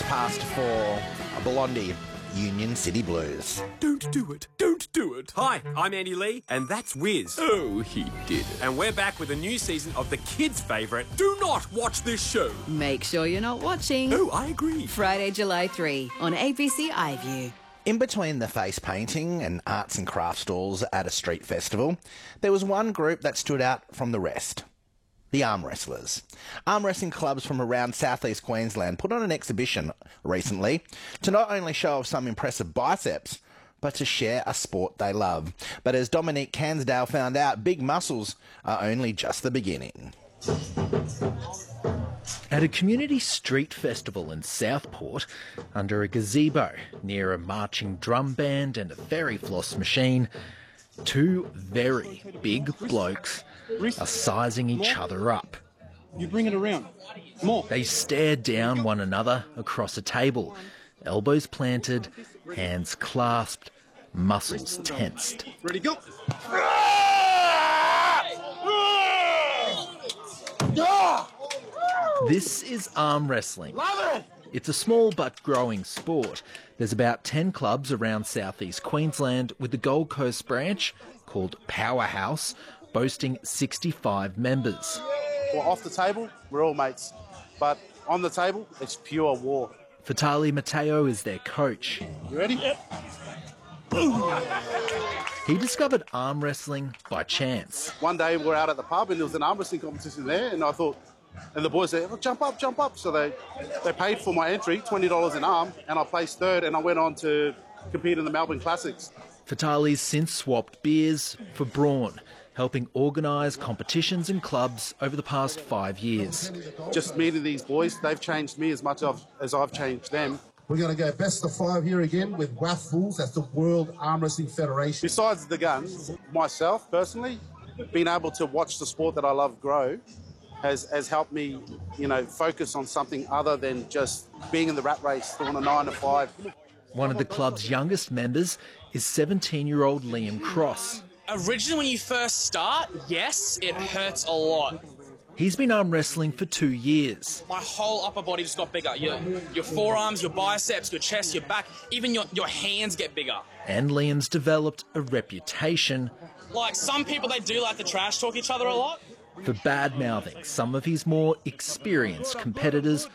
4 a Blondie, Union City Blues. Don't do it. Don't do it. Hi, I'm Andy Lee, and that's Wiz. Oh, he did it. And we're back with a new season of the kids' favourite, Do Not Watch This Show. Make sure you're not watching. Oh, I agree. Friday, July 3 on ABC iView. In between the face painting and arts and crafts stalls at a street festival, there was one group that stood out from the rest. The arm wrestlers. Arm wrestling clubs from around southeast Queensland put on an exhibition recently to not only show off some impressive biceps, but to share a sport they love. But as Dominique Cansdale found out, big muscles are only just the beginning. At a community street festival in Southport, under a gazebo near a marching drum band and a fairy floss machine, two very big blokes are sizing each other up. You bring it around. More. They stare down one another across a table, elbows planted, hands clasped, muscles tensed. Ready, go. This is arm wrestling. It's a small but growing sport. There's about 10 clubs around southeast Queensland, with the Gold Coast branch, called Powerhouse, boasting 65 members. Well, off the table, we're all mates. But on the table, it's pure war. Vitali Matteo is their coach. You ready? Yep. He discovered arm wrestling by chance. One day we were out at the pub and there was an arm wrestling competition there, and I thought, and the boys said, well, jump up, jump up. So they paid for my entry, $20 an arm, and I placed third, and I went on to compete in the Melbourne Classics. Vitali's since swapped beers for brawn, helping organise competitions and clubs over the past 5 years. Just meeting these boys, they've changed me as much as I've changed them. We're going to go best of 5 here again with WAFFles, that's the World Arm Wrestling Federation. Besides the guns, myself personally, being able to watch the sport that I love grow has helped me, focus on something other than just being in the rat race doing a 9 to 5. One of the club's youngest members is 17-year-old Liam Cross. Originally, when you first start, yes, it hurts a lot. He's been arm wrestling for 2 years. My whole upper body just got bigger. Your forearms, your biceps, your chest, your back, even your hands get bigger. And Liam's developed a reputation. Like, some people, they do like to trash talk each other a lot. For bad-mouthing some of his more experienced competitors